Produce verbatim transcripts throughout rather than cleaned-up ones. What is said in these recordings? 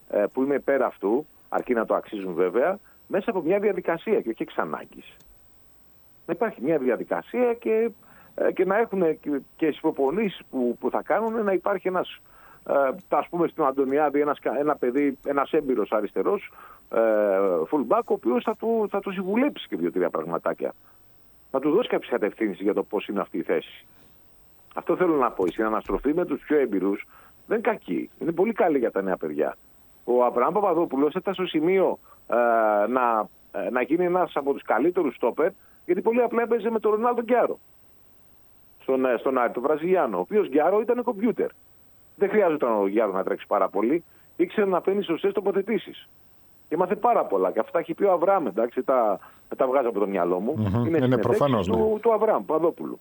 ε, που είμαι υπέρ αυτού, αρκεί να το αξίζουν βέβαια, μέσα από μια διαδικασία και όχι εξ ανάγκης. Να υπάρχει μια διαδικασία και, ε, και να έχουν και, και στις προπονήσεις που, που θα κάνουν να υπάρχει ένας, ε, ας πούμε στην Αντωνιάδη, ένας, ένα παιδί, ένας έμπειρος αριστερός, ε, fullback, ο οποίος θα του, θα του συμβουλέψει και δύο-τρία πραγματάκια. Να του δώσει κάποιες κατευθύνσεις για το πώς είναι αυτή η θέση. Αυτό θέλω να πω. Η συναναστροφή με τους πιο έμπειρους δεν είναι κακή. Είναι πολύ καλή για τα νέα παιδιά. Ο Αβραάμ Παπαδόπουλος έφτασε στο σημείο ε, να, ε, να γίνει ένας από τους καλύτερους στόπερ, γιατί πολύ απλά έπαιζε με τον Ρονάλντο Γκιάρο. Στον, ε, στον Άρη, τον Βραζιλιάνο, ο οποίος Γκιάρο ήταν κομπιούτερ. Δεν χρειάζονταν ο Γκιάρο να τρέξει πάρα πολύ. Ήξερε να παίρνει σωστές τοποθετήσεις. Και μάθε πάρα πολλά. Και αυτά έχει πει ο Αβραάμ, εντάξει, τα, τα βγάζω από το μυαλό μου. Mm-hmm. Είναι, είναι προφανώς του, ναι. του Αβραάμ Παπαδόπουλου.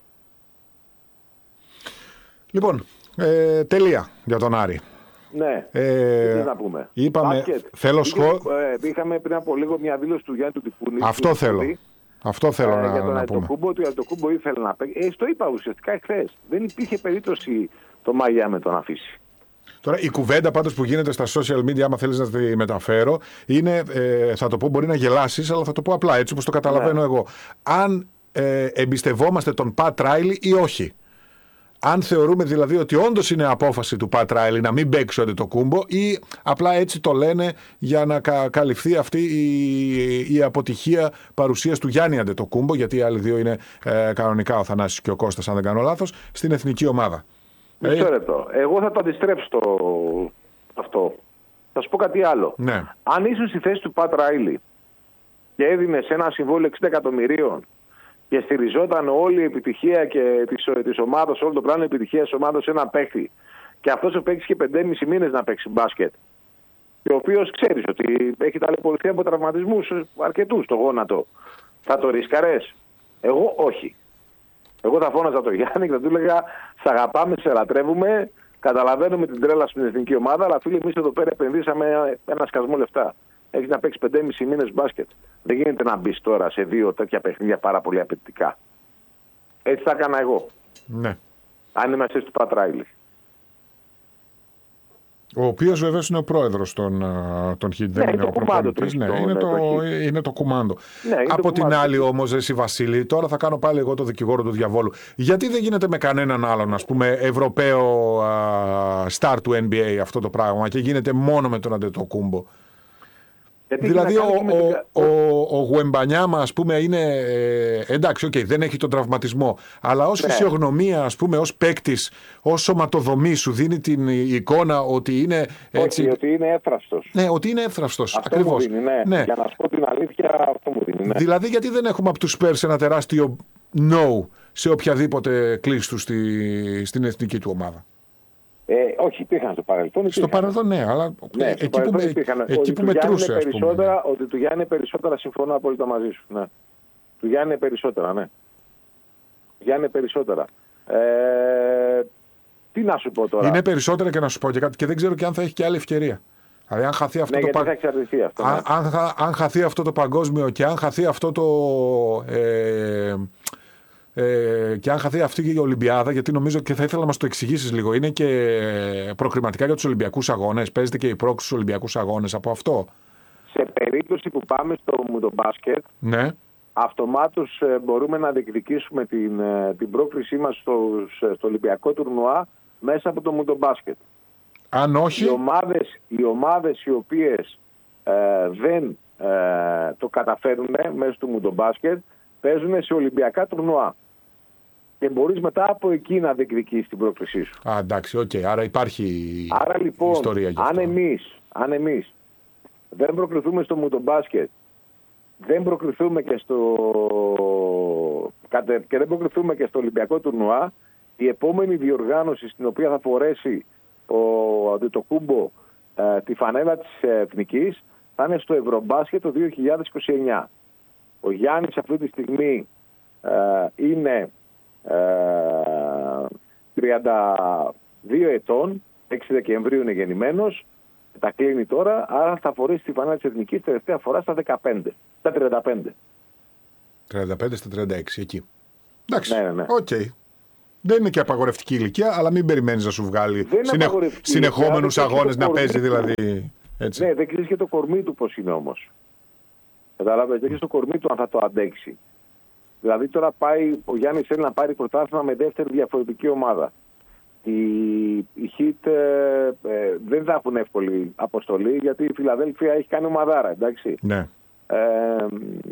Λοιπόν, ε, τελεία για τον Άρη. Ναι, ε, τι να πούμε. Είπαμε, Μπάσκετ. θέλω σχόλ... ε, είχαμε πριν από λίγο μια δήλωση του Γιάννη του Τικούνη. Αυτό θέλω. Του Αυτό θέλω ε, να, για τον να πούμε. Αντετοκούμπο, ότι ο Αντετοκούμπο ήθελε να παίξει. Ε, στο είπα ουσιαστικά εχθές. Δεν υπήρχε περίπτωση το Μαγιά με τον αφήσει. Τώρα η κουβέντα πάντως που γίνεται στα social media, άμα θέλεις να τη μεταφέρω, είναι, ε, θα το πω, μπορεί να γελάσεις, αλλά θα το πω απλά έτσι όπως το καταλαβαίνω ναι. εγώ. Αν ε, εμπιστευόμαστε τον Πατ Ράιλι ή όχι. Αν θεωρούμε δηλαδή ότι όντως είναι απόφαση του Πατ Ράιλι να μην παίξει ο Αντετοκούμπο ή απλά έτσι το λένε για να κα, καλυφθεί αυτή η, η αποτυχία παρουσίας του Γιάννη Αντετοκούμπο, γιατί οι άλλοι δύο είναι ε, κανονικά ο Θανάσης και ο Κώστας, αν δεν κάνω λάθος, στην εθνική ομάδα. Μισό λεπτό. Εγώ θα το αντιστρέψω το... αυτό. Θα σου πω κάτι άλλο. Ναι. Αν ήσουν στη θέση του Πατ Ράιλι και έδινες ένα συμβόλαιο εξήντα εκατομμυρίων και στηριζόταν όλη η επιτυχία και της, της ομάδας, όλο το πλάνο επιτυχίας της ομάδας σε ένα παίκτη, και αυτός ο παίκτης και πεντέμισι μήνες να παίξει μπάσκετ, και ο οποίος ξέρεις ότι έχει ταλαιπωρηθεί από τραυματισμούς αρκετούς στο γόνατο, θα το ρίσκαρες? Εγώ όχι. Εγώ θα φώναζα τον Γιάννη και θα του έλεγα: σ' αγαπάμε, σε λατρεύουμε, καταλαβαίνουμε την τρέλα στην εθνική ομάδα, αλλά φίλοι, εμείς εδώ πέρα επενδύσαμε ένα σκασμό λεφτά. Έχεις να παίξεις πεντέμισι μήνες μπάσκετ. Δεν γίνεται να μπεις τώρα σε δύο τέτοια παιχνίδια πάρα πολύ απαιτητικά. Έτσι θα έκανα εγώ. Ναι. Αν είμαστε του Πατ Ράιλι. Ο οποίος βεβαίως είναι ο πρόεδρος των, των Χιτ, δεν ναι, είναι ο προπονητής. Ναι, είναι, το, το, είναι το κουμάντο. Ναι, είναι από το την κουμάντο. άλλη όμως, εσύ Βασίλη, τώρα θα κάνω πάλι εγώ το δικηγόρο του διαβόλου. Γιατί δεν γίνεται με κανέναν άλλον, ας πούμε, Ευρωπαίο α, star του N B A αυτό το πράγμα και γίνεται μόνο με τον Αντετοκούμπο? Γιατί δηλαδή ο, ο, ο, ο Γουεμπανιάμα, ας πούμε, είναι ε, εντάξει, okay, δεν έχει τον τραυματισμό, αλλά ως ναι. φυσιογνωμία, ας πούμε, ως παίκτης, ως σωματοδομή σου δίνει την εικόνα ότι είναι έτσι... Όχι, ότι είναι εύθραυστος. Ναι, ότι είναι εύθραυστος, αυτό ακριβώς. Μου δίνει, ναι. Ναι. Για να σου πω την αλήθεια, αυτό μου δίνει. Ναι. Δηλαδή, γιατί δεν έχουμε από τους Spurs ένα τεράστιο no σε οποιαδήποτε κλίση του στη, στην εθνική του ομάδα? Ε, όχι, υπήρχαν στο παρελθόν. Υπήρχαν. Στο παρελθόν, ναι, αλλά ναι, εκεί που, με, εκεί που μετρούσε, ας πούμε. Ότι του Γιάννη είναι περισσότερα, συμφωνώ απόλυτα μαζί σου. Ναι. Του Γιάννη είναι περισσότερα, ναι. Του Γιάννη είναι περισσότερα. Ε, τι να σου πω τώρα. Είναι περισσότερα και να σου πω και κάτι, και δεν ξέρω και αν θα έχει και άλλη ευκαιρία. Δηλαδή, αν χαθεί αυτό, ναι, το, πα... αυτό, αν, ναι. αν, αν χαθεί αυτό το παγκόσμιο και αν χαθεί αυτό το. Ε, Ε, και αν χαθεί αυτή η Ολυμπιάδα, γιατί νομίζω και θα ήθελα να μας το εξηγήσεις λίγο, είναι και προκριματικά για τους Ολυμπιακούς Αγώνες, παίζεται και η πρόκληση στους Ολυμπιακούς Αγώνες από αυτό? Σε περίπτωση που πάμε στο μουντομπάσκετ, ναι. αυτομάτως ε, μπορούμε να διεκδικήσουμε την, ε, την πρόκρισή μας στο, στο Ολυμπιακό τουρνουά μέσα από το μουντομπάσκετ. Αν όχι... Οι ομάδες οι, ομάδες οι οποίες ε, δεν ε, το καταφέρουν μέσα στο μουντομπάσκετ παίζουν σε Ολυμπιακά τουρνουά. Και μπορείς μετά από εκεί να διεκδικήσεις την πρόκλησή σου. Α, εντάξει, οκ. Okay. Άρα υπάρχει Άρα, λοιπόν, ιστορία γι' αυτό. Αν εμείς, αν εμείς δεν προκριθούμε στο μουντομπάσκετ, δεν προκριθούμε και στο, και δεν προκριθούμε και στο Ολυμπιακό τουρνουά, η επόμενη διοργάνωση στην οποία θα φορέσει ο Αντετοκούμπο ε, τη φανέλα της εθνικής θα είναι στο Ευρωμπάσκετ το δύο χιλιάδες είκοσι εννιά. Ο Γιάννης αυτή τη στιγμή ε, είναι ε, τριάντα δύο ετών, έξι Δεκεμβρίου είναι γεννημένος, τα κλείνει τώρα, άρα θα φορέσει τη φανέλα της εθνικής τελευταία φορά στα δεκαπέντε, στα τριάντα πέντε. τριάντα πέντε στα τριάντα έξι, εκεί. Εντάξει, ναι, ναι, ναι. Okay. Δεν είναι και απαγορευτική ηλικία, αλλά μην περιμένεις να σου βγάλει συνεχ... συνεχόμενους αγώνες να παίζει δηλαδή. Έτσι. Ναι, δεν ξέρει και το κορμί του πώς είναι όμως. Καταλάβετε, δεν ξέρει το κορμί του αν θα το αντέξει. Δηλαδή τώρα πάει, ο Γιάννης θέλει να πάρει πρωτάθλημα με δεύτερη διαφορετική ομάδα. Οι, οι Heat ε, ε, δεν θα έχουν εύκολη αποστολή, γιατί η Φιλαδέλφια έχει κάνει ομαδάρα, εντάξει. Ναι. Ε, ε,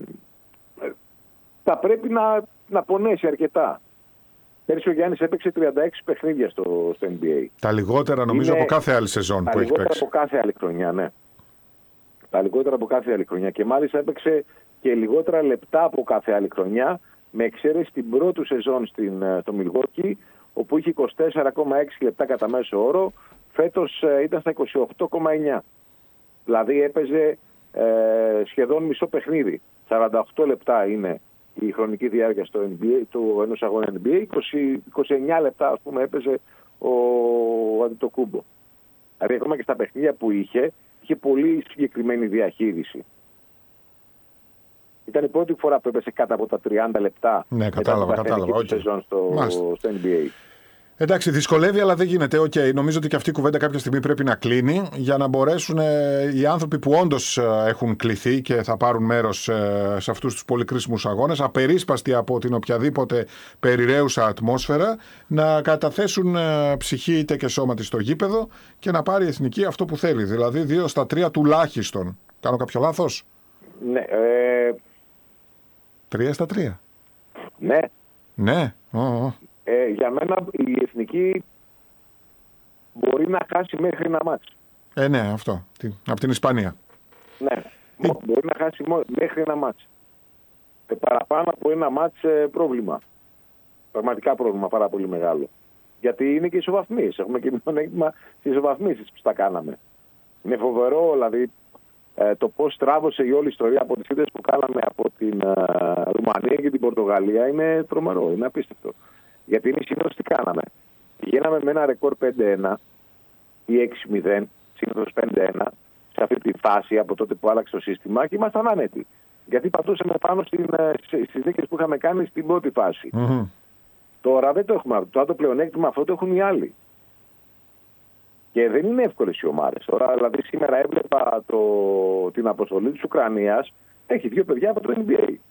θα πρέπει να, να πονέσει αρκετά. Πέρσι ο Γιάννης έπαιξε τριάντα έξι παιχνίδια στο, στο N B A. Τα λιγότερα νομίζω Είναι, από κάθε άλλη σεζόν που έχει παίξει. Τα λιγότερα από κάθε άλλη χρονιά, ναι. Τα λιγότερα από κάθε άλλη χρονιά. Και μάλιστα έπαιξε και λιγότερα λεπτά από κάθε άλλη χρονιά, με εξαίρεση την πρώτη σεζόν στην, στο Milwaukee, όπου είχε είκοσι τέσσερα κόμμα έξι λεπτά κατά μέσο όρο. Φέτος ε, ήταν στα είκοσι οκτώ κόμμα εννιά. Δηλαδή έπαιζε ε, σχεδόν μισό παιχνίδι. σαράντα οκτώ λεπτά είναι η χρονική διάρκεια στο N B A, του ενός αγώνα N B A. είκοσι, είκοσι εννιά λεπτά, ας πούμε, έπαιζε ο, ο Αντιτοκούμπο. Δηλαδή ακόμα και στα παιχνίδια που είχε, είχε πολύ συγκεκριμένη διαχείριση. Ήταν η πρώτη φορά που έπεσε κάτω από τα τριάντα λεπτά. Ναι, κατάλαβα, κατάλαβα. Okay. Σεζόν στο, στο N B A. Εντάξει, δυσκολεύει, αλλά δεν γίνεται. Okay. Νομίζω ότι και αυτή η κουβέντα κάποια στιγμή πρέπει να κλείνει για να μπορέσουν ε, οι άνθρωποι που όντως ε, έχουν κληθεί και θα πάρουν μέρος ε, σε αυτούς τους πολύ κρίσιμους αγώνες, απερίσπαστοι από την οποιαδήποτε περιραίουσα ατμόσφαιρα, να καταθέσουν ε, ψυχή είτε και σώμα της στο γήπεδο και να πάρει η εθνική αυτό που θέλει. Δηλαδή δύο στα τρία τουλάχιστον. Κάνω κάποιο λάθος? Ναι. Ε... Τρία στα τρία. Ναι. Ναι. Oh, oh. Ε, για μένα η εθνική μπορεί να χάσει μέχρι ένα μάτς. Ε, ναι, αυτό. Από την Ισπανία. Ναι. Ε... Μπορεί να χάσει μέχρι ένα μάτς. Ε, παραπάνω από ένα μάτς ε, πρόβλημα. Πραγματικά πρόβλημα πάρα πολύ μεγάλο. Γιατί είναι και ισοβαθμίες. Έχουμε και μειονέκτημα στις ισοβαθμίσεις που τα κάναμε. Είναι φοβερό, δηλαδή, ε, το πώς τράβωσε η όλη ιστορία από τις ήττες που κάναμε από την ε, Ρουμανία και την Πορτογαλία είναι τρομερό, είναι απίστευτο. Γιατί εμείς συνήθως τι κάναμε? Πηγαίναμε με ένα ρεκόρ πέντε ένα ή έξι μηδέν, συνήθως πέντε ένα, σε αυτή τη φάση από τότε που άλλαξε το σύστημα και ήμασταν άνετοι. Γιατί πατούσαμε πάνω στην, στις νίκες που είχαμε κάνει στην πρώτη φάση. Mm-hmm. Τώρα δεν το έχουμε. Το άλλο πλεονέκτημα αυτό το έχουν οι άλλοι. Και δεν είναι εύκολες οι ομάδες. Τώρα, δηλαδή, σήμερα έβλεπα το, την αποστολή της Ουκρανίας. Έχει δύο παιδιά από το N B A.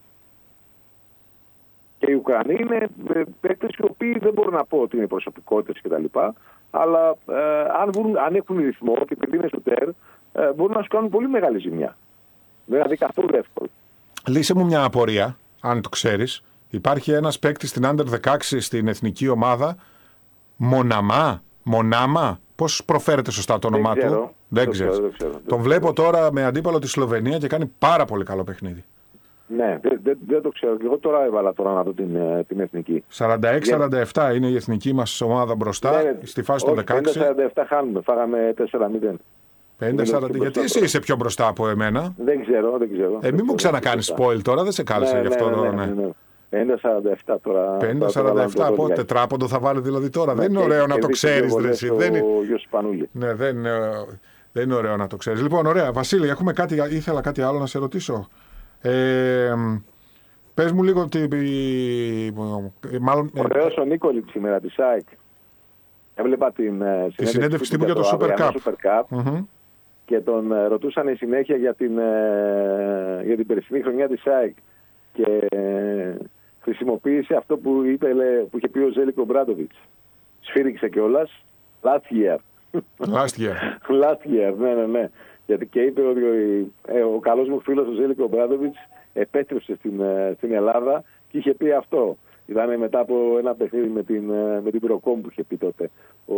Και οι Ουκρανοί είναι παίκτες οι οποίοι δεν μπορώ να πω ότι είναι προσωπικότητες κτλ. Αλλά ε, αν, βρουν, αν έχουν ρυθμό και επειδή είναι σουτέρ, ε, μπορούν να σου κάνουν πολύ μεγάλη ζημιά. Δηλαδή καθόλου εύκολο. Λύσε μου μια απορία, αν το ξέρεις. Υπάρχει ένας παίκτης στην Under δεκαέξι στην εθνική ομάδα, Μοναμά, Μονάμα. Πώς προφέρεται σωστά το όνομά δεν του? Δεν ξέρω. Δεν ξέρω. Τον βλέπω τώρα με αντίπαλο τη Σλοβενία και κάνει πάρα πολύ καλό παιχνίδι. Ναι, δεν, δεν, δεν το ξέρω. Και εγώ τώρα έβαλα τώρα να δω την, την εθνική. σαράντα έξι σαράντα επτά είναι η εθνική μας ομάδα μπροστά, ναι, στη φάση των δεκαέξι. πενήντα σαράντα επτά χάνουμε, φάγαμε τέσσερα μηδέν. πενήντα σαράντα, γιατί εσύ είσαι πιο μπροστά από εμένα? Δεν ξέρω, δεν ξέρω. Ε, μην μου ξανακάνεις spoil τώρα, δεν σε κάλεσα ναι, γι' αυτό. Ναι, ναι, ναι, ναι, ναι. πενήντα σαράντα επτά τώρα. πενήντα σαράντα επτά, πότε τετράποντο θα βάλει δηλαδή τώρα? Ναι, δεν είναι ωραίο να το ξέρεις. Δεν είναι... Ναι, δεν είναι... δεν είναι ωραίο να το ξέρεις. Λοιπόν, ωραία. Βασίλη, έχουμε κάτι... ήθελα κάτι άλλο να σε ρωτήσω. Ε, πες μου λίγο τι... Μάλλον... Ωραίος ο Νίκολιτς σήμερα της ΑΕΚ. Έβλεπα την τη συνέντευξη τύπου για το Super Cup, Super Cup mm-hmm. και τον ρωτούσαν συνέχεια για την, για την περσινή χρονιά της ΑΕΚ και χρησιμοποίησε αυτό που, είπε, που είχε πει ο Ζέλικο Μπράντοβιτς. Σφύριξε κιόλας last year. Last year. Last year, ναι, ναι, ναι. Γιατί και είπε ότι ε, ο καλός μου φίλος ο Ζέλικο Μπράντοβιτς επέστρεψε στην, στην Ελλάδα και είχε πει αυτό. Ήταν μετά από ένα παιχνίδι με την, με την Προκόμ που είχε πει τότε ο,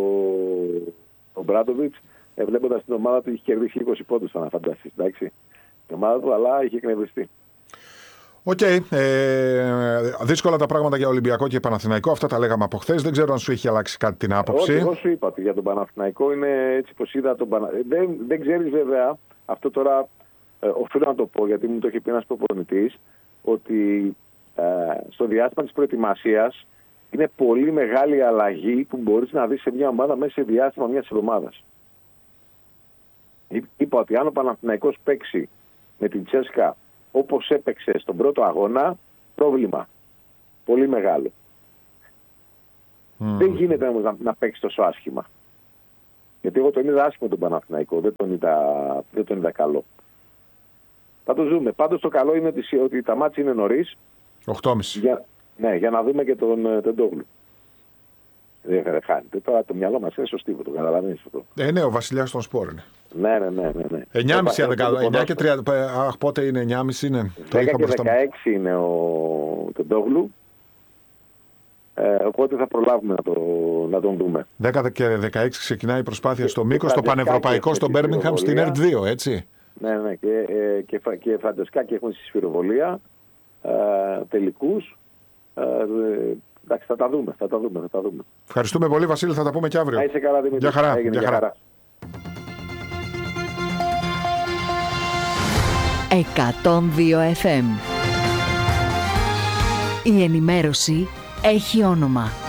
ο Μπράντοβιτς. Ε, βλέποντας την ομάδα του είχε κερδίσει είκοσι πόντους, θα να φανταστείς, εντάξει. Η ομάδα του, αλλά είχε εκνευριστεί. Οκ. Okay. Ε, δύσκολα τα πράγματα για Ολυμπιακό και Παναθηναϊκό. Αυτά τα λέγαμε από χθες. Δεν ξέρω αν σου έχει αλλάξει κάτι την άποψη. Όχι, εγώ σου είπα ότι για τον Παναθηναϊκό είναι έτσι πως είδα τον Παναθηναϊκό. Δεν, δεν ξέρεις βέβαια, αυτό τώρα ε, οφείλω να το πω γιατί μου το έχει πει ένας προπονητής, ότι ε, στο διάστημα της προετοιμασίας είναι πολύ μεγάλη αλλαγή που μπορείς να δεις σε μια ομάδα μέσα σε διάστημα μιας εβδομάδας. Είπα ότι αν ο Παναθηναϊκός παίξει με την Τσέσκα όπως έπαιξε στον πρώτο αγώνα, πρόβλημα. Πολύ μεγάλο. Mm. Δεν γίνεται όμως να, να παίξει τόσο άσχημα. Γιατί εγώ τον είδα άσχημο τον Παναθηναϊκό, δεν τον είδα, δεν τον είδα καλό. Θα το ζούμε. Πάντως το καλό είναι ότι, ότι τα μάτια είναι νωρίς. οκτώ και μισή. Για, ναι, για να δούμε και τον Τεντόγλου. Δεν χάνεται. Τώρα το μυαλό μας είναι σωστή, το καταλαβαίνεις αυτό. Ε, ναι, ο βασιλιάς των σπόρων είναι. Ναι, ναι, ναι. ναι, ναι. εννιά και μισή, εννιά και τριάντα. Αχ, πότε είναι εννιά και μισή είναι. δέκα και δεκαέξι είναι ο Τεντόγλου. Ε, οπότε θα προλάβουμε να, το, να τον δούμε. δέκα και δεκαέξι ξεκινάει η προσπάθεια στο Μήκος, στο Πανευρωπαϊκό, στο Μπέρμιγχαμ, στην ΕΡΤ δύο, έτσι. Ναι, ναι, και, ε, και, και Φραντεσκά και έχουν στη σφυροβολία ε, τελικούς. Ε, εντάξει, θα τα δούμε, θα τα δούμε, θα τα δούμε. Ευχαριστούμε πολύ, Βασίλη, θα τα πούμε και αύριο. Να είσαι καλά, Δημήτρη. Γεια χαρά. Έγινε, Γεια χαρά. εκατόν δύο εφ εμ. Η ενημέρωση έχει όνομα.